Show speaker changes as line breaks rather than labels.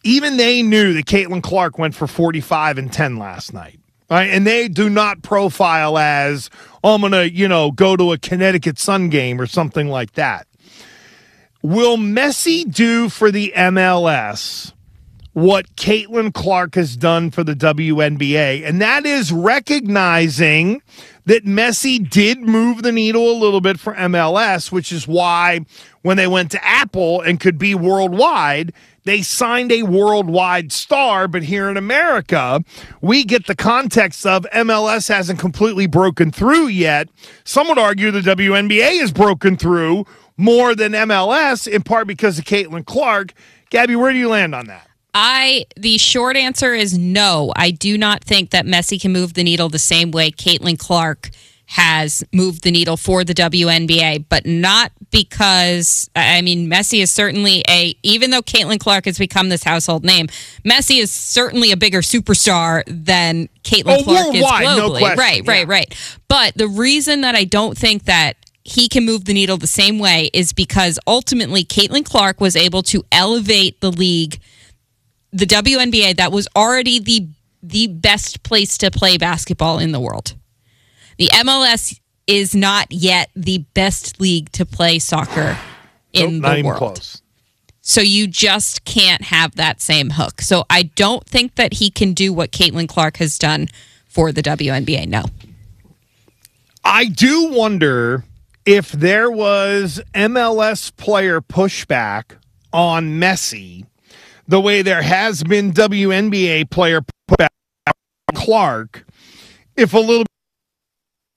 even they knew that Caitlin Clark went for 45 and 10 last night. Right? And they do not profile as, oh, I'm going to, go to a Connecticut Sun game or something like that. Will Messi do for the MLS what Caitlin Clark has done for the WNBA? And that is recognizing that Messi did move the needle a little bit for MLS, which is why when they went to Apple and could be worldwide, they signed a worldwide star. But here in America, we get the context of MLS hasn't completely broken through yet. Some would argue the WNBA has broken through more than MLS, in part because of Caitlin Clark. Gabby, where do you land on that?
The short answer is no. I do not think that Messi can move the needle the same way Caitlin Clark has moved the needle for the WNBA, but not because, Messi is certainly even though Caitlin Clark has become this household name, Messi is certainly a bigger superstar than Caitlin Clark is globally.
No question.
Right. But the reason that I don't think that he can move the needle the same way is because ultimately Caitlin Clark was able to elevate the league, the WNBA, that was already the best place to play basketball in the world. The MLS is not yet the best league to play soccer in the world. Close. So you just can't have that same hook. So I don't think that he can do what Caitlin Clark has done for the WNBA. No.
I do wonder if there was MLS player pushback on Messi the way there has been WNBA player pushback on Clark, if a little